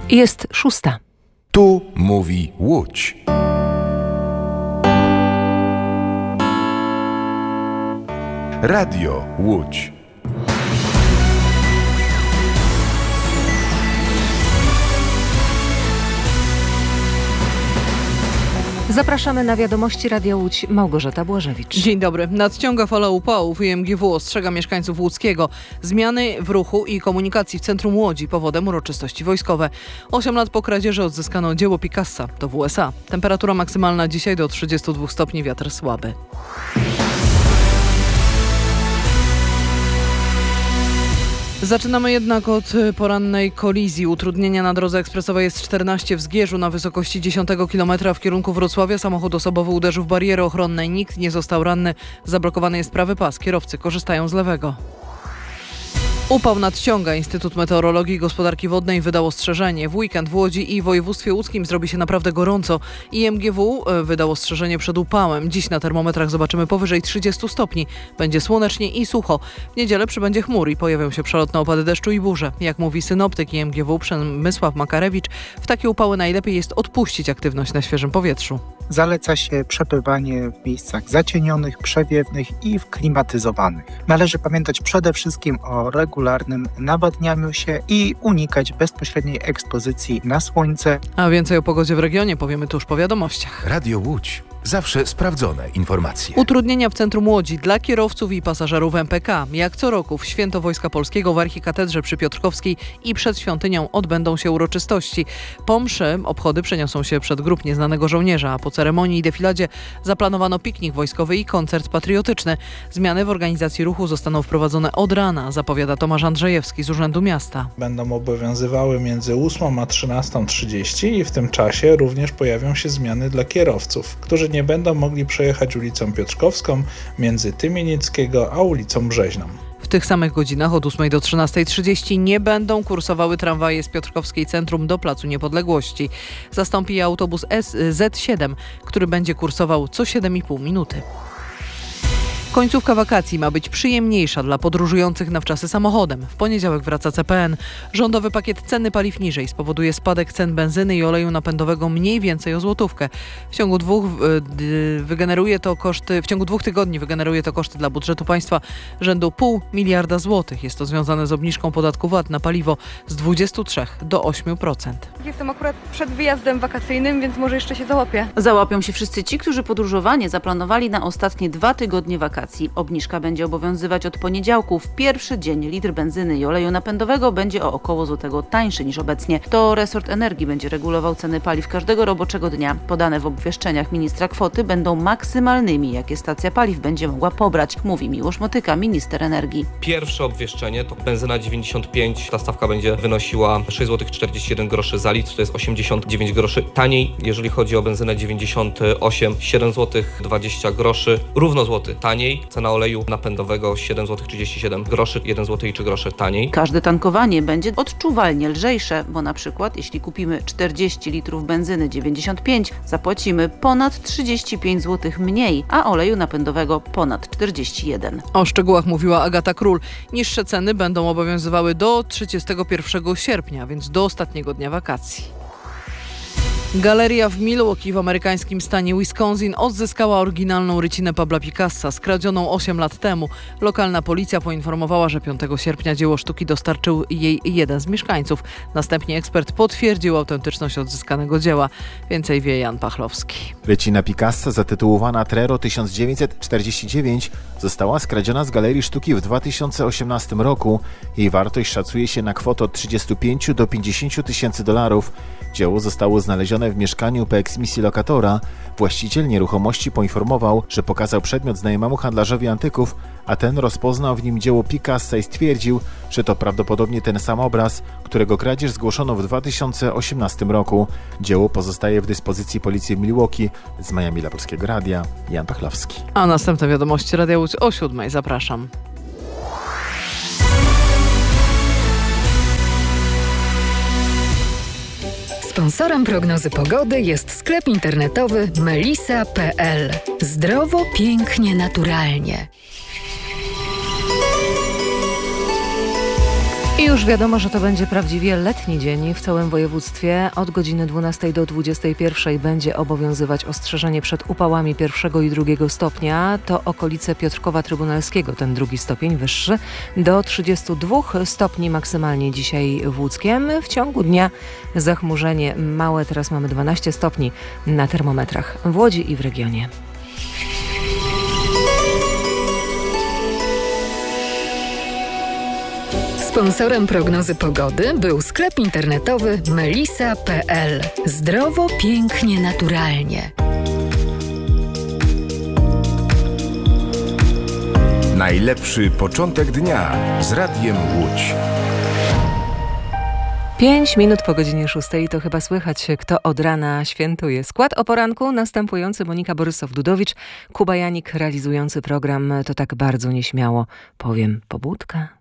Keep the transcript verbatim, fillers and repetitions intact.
Jest szósta. Tu mówi Łódź. Radio Łódź. Zapraszamy na wiadomości Radia Łódź. Małgorzata Błażewicz. Dzień dobry. Nadciąga fala upałów i M G W ostrzega mieszkańców łódzkiego. Zmiany w ruchu i komunikacji w centrum Łodzi powodem uroczystości wojskowe. Osiem lat po kradzieży odzyskano dzieło Picassa. To w U S A. Temperatura maksymalna dzisiaj do trzydziestu dwóch stopni, wiatr słaby. Zaczynamy jednak od porannej kolizji. Utrudnienia na drodze ekspresowej jest czternaście w Zgierzu na wysokości dziesiątego kilometra w kierunku Wrocławia. Samochód osobowy uderzył w bariery ochronne. Nikt nie został ranny. Zablokowany jest prawy pas. Kierowcy korzystają z lewego. Upał nadciąga. Instytut Meteorologii i Gospodarki Wodnej wydał ostrzeżenie. W weekend w Łodzi i województwie łódzkim zrobi się naprawdę gorąco. I M G W wydał ostrzeżenie przed upałem. Dziś na termometrach zobaczymy powyżej trzydziestu stopni. Będzie słonecznie i sucho. W niedzielę przybędzie chmur i pojawią się przelotne opady deszczu i burze. Jak mówi synoptyk i M G W Przemysław Makarewicz, w takie upały najlepiej jest odpuścić aktywność na świeżym powietrzu. Zaleca się przebywanie w miejscach zacienionych, przewiewnych i wklimatyzowanych. Należy pamiętać przede wszystkim o regularnym nawadnianiu się i unikać bezpośredniej ekspozycji na słońce. A więcej o pogodzie w regionie powiemy tuż po wiadomościach. Radio Łódź. Zawsze sprawdzone informacje. Utrudnienia w centrum Łodzi dla kierowców i pasażerów M P K. Jak co roku w Święto Wojska Polskiego w Archikatedrze przy Piotrkowskiej i przed świątynią odbędą się uroczystości. Po mszy obchody przeniosą się przed grób Nieznanego Żołnierza, a po ceremonii i defiladzie zaplanowano piknik wojskowy i koncert patriotyczny. Zmiany w organizacji ruchu zostaną wprowadzone od rana, zapowiada Tomasz Andrzejewski z Urzędu Miasta. Będą obowiązywały między ósmą a trzynastą trzydzieści i w tym czasie również pojawią się zmiany dla kierowców, którzy nie będą mogli przejechać ulicą Piotrkowską między Tymienieckiego a ulicą Brzeźną. W tych samych godzinach od ósmej do trzynastej trzydzieści nie będą kursowały tramwaje z Piotrkowskiej Centrum do Placu Niepodległości. Zastąpi je autobus S Z siedem, który będzie kursował co siedem i pół minuty. Końcówka wakacji ma być przyjemniejsza dla podróżujących na wczasy samochodem. W poniedziałek wraca C P N. Rządowy pakiet ceny paliw niżej spowoduje spadek cen benzyny i oleju napędowego mniej więcej o złotówkę. W ciągu dwóch wygeneruje to koszty, w ciągu dwóch tygodni wygeneruje to koszty dla budżetu państwa rzędu pół miliarda złotych. Jest to związane z obniżką podatku V A T na paliwo z dwudziestu trzech do ośmiu procent. Jestem akurat przed wyjazdem wakacyjnym, więc może jeszcze się załapię. Załapią się wszyscy ci, którzy podróżowanie zaplanowali na ostatnie dwa tygodnie wakacji. Obniżka będzie obowiązywać od poniedziałku. W pierwszy dzień litr benzyny i oleju napędowego będzie o około złotego tańszy niż obecnie. To resort energii będzie regulował ceny paliw każdego roboczego dnia. Podane w obwieszczeniach ministra kwoty będą maksymalnymi, jakie stacja paliw będzie mogła pobrać, mówi Miłosz Motyka, minister energii. Pierwsze obwieszczenie to benzyna dziewięćdziesiąt pięć. Ta stawka będzie wynosiła sześć złotych czterdzieści jeden groszy za litr, to jest osiemdziesiąt dziewięć groszy taniej. Jeżeli chodzi o benzynę dziewięćdziesiąt osiem, siedem złotych dwadzieścia groszy, równo złoty taniej. Cena oleju napędowego siedem złotych trzydzieści siedem groszy, jeden złoty i trzy grosze taniej. Każde tankowanie będzie odczuwalnie lżejsze, bo na przykład jeśli kupimy czterdzieści litrów benzyny dziewięćdziesiąt pięć, zapłacimy ponad trzydzieści pięć złotych mniej, a oleju napędowego ponad czterdzieści jeden. O szczegółach mówiła Agata Król. Niższe ceny będą obowiązywały do trzydziestego pierwszego sierpnia, więc do ostatniego dnia wakacji. Galeria w Milwaukee w amerykańskim stanie Wisconsin odzyskała oryginalną rycinę Pabla Picassa, skradzioną osiem lat temu. Lokalna policja poinformowała, że piątego sierpnia dzieło sztuki dostarczył jej jeden z mieszkańców. Następnie ekspert potwierdził autentyczność odzyskanego dzieła. Więcej wie Jan Pachlowski. Rycina Picassa zatytułowana Trero tysiąc dziewięćset czterdzieści dziewięć została skradziona z Galerii Sztuki w dwa tysiące osiemnastym roku. Jej wartość szacuje się na kwotę od trzydziestu pięciu do pięćdziesięciu tysięcy dolarów. Dzieło zostało znalezione w mieszkaniu po eksmisji lokatora. Właściciel nieruchomości poinformował, że pokazał przedmiot znajomemu handlarzowi antyków, a ten rozpoznał w nim dzieło Picassa i stwierdził, że to prawdopodobnie ten sam obraz, którego kradzież zgłoszono w dwa tysiące osiemnastym roku. Dzieło pozostaje w dyspozycji policji w Milwaukee. Z Miami dla Polskiego Radia, Jan Pachlowski. A następne wiadomości Radia Łódź o siódmej. Zapraszam. Sponsorem prognozy pogody jest sklep internetowy melisa kropka p l. Zdrowo, pięknie, naturalnie. I już wiadomo, że to będzie prawdziwie letni dzień w całym województwie. Od godziny dwunastej do dwudziestej pierwszej będzie obowiązywać ostrzeżenie przed upałami pierwszego i drugiego stopnia. To okolice Piotrkowa Trybunalskiego, ten drugi stopień wyższy, do trzydziestu dwóch stopni maksymalnie dzisiaj w Łódzkiem. W ciągu dnia zachmurzenie małe, teraz mamy dwanaście stopni na termometrach w Łodzi i w regionie. Sponsorem prognozy pogody był sklep internetowy melisa kropka pe el. Zdrowo, pięknie, naturalnie. Najlepszy początek dnia z Radiem Łódź. Pięć minut po godzinie szóstej to chyba słychać, kto od rana świętuje. Skład o poranku następujący: Monika Borysow-Dudowicz, Kuba Janik realizujący program. To tak bardzo nieśmiało powiem, pobudka.